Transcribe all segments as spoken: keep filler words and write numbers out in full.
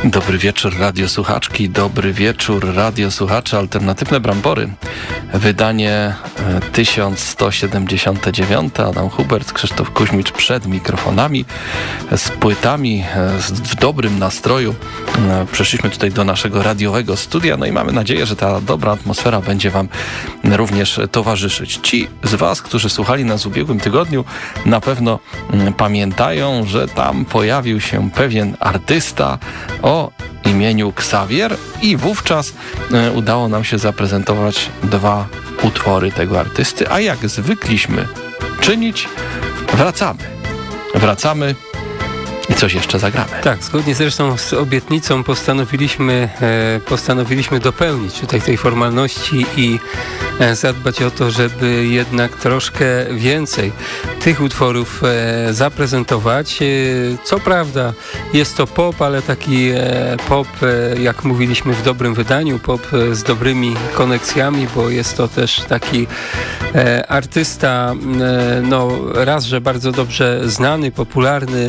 Dobry wieczór radiosłuchaczki, dobry wieczór radiosłuchacze. Alternatywne Brambory, wydanie tysiąc sto siedemdziesiąte dziewiąte. Adam Hubert, Krzysztof Kuźmicz przed mikrofonami, z płytami, w dobrym nastroju. Przeszliśmy tutaj do naszego radiowego studia, no i mamy nadzieję, że ta dobra atmosfera będzie Wam również towarzyszyć. Ci z Was, którzy słuchali nas w ubiegłym tygodniu, na pewno pamiętają, że tam pojawił się pewien artysta o imieniu Xavier i wówczas e, udało nam się zaprezentować dwa utwory tego artysty, a jak zwykliśmy czynić, wracamy. Wracamy i coś jeszcze zagramy. Tak, zgodnie zresztą z obietnicą postanowiliśmy, e, postanowiliśmy dopełnić tutaj tej formalności i e, zadbać o to, żeby jednak troszkę więcej tych utworów e, zaprezentować. E, co prawda jest to pop, ale taki e, pop, e, jak mówiliśmy, w dobrym wydaniu, pop e, z dobrymi koneksjami, bo jest to też taki e, artysta, e, no raz, że bardzo dobrze znany, popularny,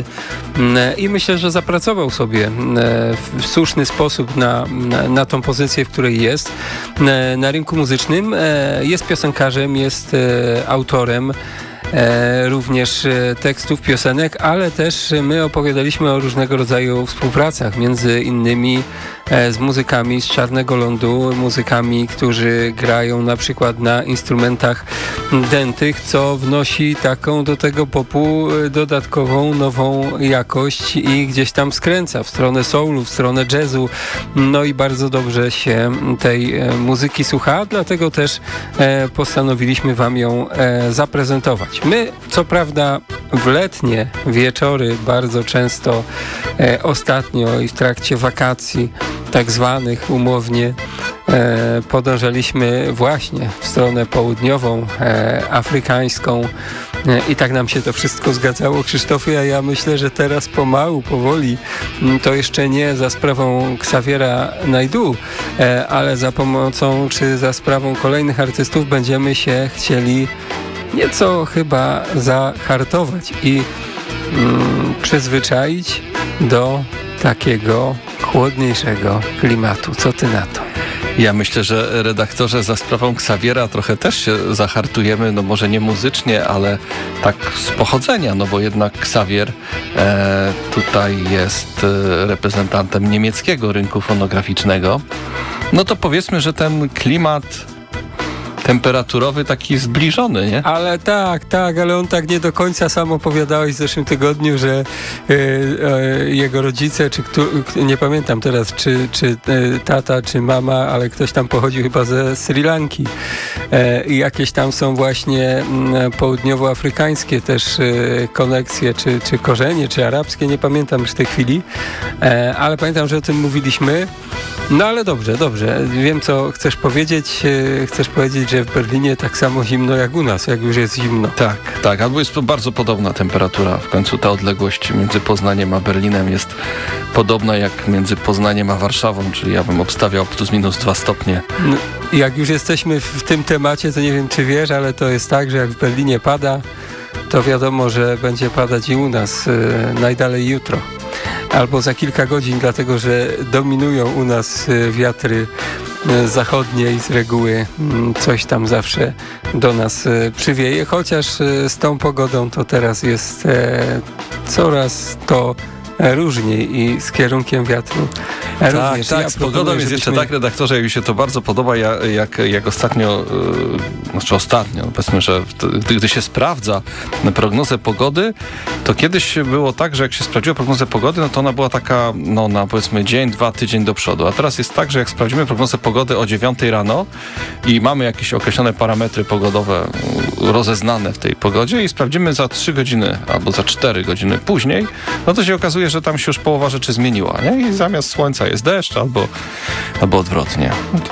i myślę, że zapracował sobie w słuszny sposób na, na, na tą pozycję, w której jest na rynku muzycznym. Jest piosenkarzem, jest autorem również tekstów piosenek, ale też my opowiadaliśmy o różnego rodzaju współpracach, między innymi z muzykami z Czarnego Lądu, muzykami, którzy grają na przykład na instrumentach dętych, co wnosi taką do tego popu dodatkową, nową jakość i gdzieś tam skręca w stronę soulu, w stronę jazzu. No i bardzo dobrze się tej muzyki słucha, dlatego też postanowiliśmy Wam ją zaprezentować. My, co prawda, w letnie wieczory bardzo często e, ostatnio i w trakcie wakacji tak zwanych umownie e, podążaliśmy właśnie w stronę południową, e, afrykańską e, i tak nam się to wszystko zgadzało, Krzysztofie, a ja myślę, że teraz pomału, powoli, to jeszcze nie za sprawą Xaviera Naidoo, e, ale za pomocą czy za sprawą kolejnych artystów będziemy się chcieli nieco chyba zahartować i mm, przyzwyczaić do takiego chłodniejszego klimatu. Co ty na to? Ja myślę, że redaktorze, za sprawą Xaviera trochę też się zahartujemy, no może nie muzycznie, ale tak z pochodzenia, no bo jednak Xavier e, tutaj jest e, reprezentantem niemieckiego rynku fonograficznego. No to powiedzmy, że ten klimat temperaturowy taki zbliżony, nie? Ale tak, tak, ale on tak nie do końca. Sam opowiadałeś w zeszłym tygodniu, że y, y, jego rodzice, czy kto, nie pamiętam teraz, czy, czy y, tata, czy mama, ale ktoś tam pochodził chyba ze Sri Lanki. Y, I jakieś tam są właśnie y, południowoafrykańskie też y, koneksje, czy, czy korzenie, czy arabskie, nie pamiętam już w tej chwili, y, ale pamiętam, że o tym mówiliśmy. No ale dobrze, dobrze. Wiem, co chcesz powiedzieć. Y, chcesz powiedzieć, że w Berlinie tak samo zimno jak u nas, jak już jest zimno. Tak, tak, albo jest to bardzo podobna temperatura. W końcu ta odległość między Poznaniem a Berlinem jest podobna jak między Poznaniem a Warszawą, czyli ja bym obstawiał plus minus dwa stopnie. No, jak już jesteśmy w tym temacie, to nie wiem, czy wiesz, ale to jest tak, że jak w Berlinie pada, to wiadomo, że będzie padać i u nas yy, najdalej jutro. Albo za kilka godzin, dlatego że dominują u nas yy, wiatry zachodnie i z reguły coś tam zawsze do nas przywieje, chociaż z tą pogodą to teraz jest coraz to różniej i z kierunkiem wiatru tak, również. Tak, ja z pogodą jest żebyśmy... jeszcze tak, redaktorze, jak mi się to bardzo podoba, jak, jak, jak ostatnio, yy, znaczy ostatnio, powiedzmy, że gdy, gdy się sprawdza prognozę pogody, to kiedyś było tak, że jak się sprawdziło prognozę pogody, no to ona była taka, no na powiedzmy dzień, dwa, tydzień do przodu, a teraz jest tak, że jak sprawdzimy prognozę pogody o dziewiątej rano i mamy jakieś określone parametry pogodowe rozeznane w tej pogodzie i sprawdzimy za trzy godziny albo za cztery godziny później, no to się okazuje, że tam się już połowa rzeczy zmieniła, nie? I zamiast słońca jest deszcz albo, albo odwrotnie.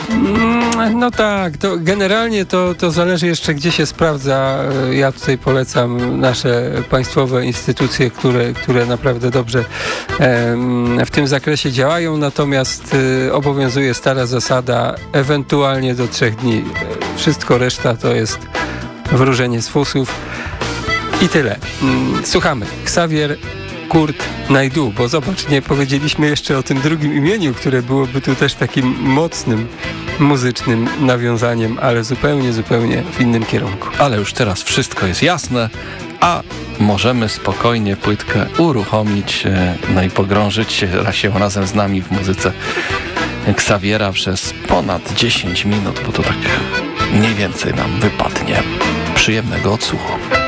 No tak, to generalnie to, to zależy jeszcze, gdzie się sprawdza. Ja tutaj polecam nasze państwowe instytucje, które, które naprawdę dobrze em, w tym zakresie działają, natomiast y, obowiązuje stara zasada ewentualnie do trzech dni. Wszystko reszta to jest wróżenie z fusów i tyle. Słuchamy. Xavier Kurt Najdu, bo zobacz, nie powiedzieliśmy jeszcze o tym drugim imieniu, które byłoby tu też takim mocnym muzycznym nawiązaniem, ale zupełnie, zupełnie w innym kierunku. Ale już teraz wszystko jest jasne, a możemy spokojnie płytkę uruchomić, no i pogrążyć się razem z nami w muzyce Xaviera przez ponad dziesięć minut, bo to tak mniej więcej nam wypadnie. Przyjemnego odsłuchu.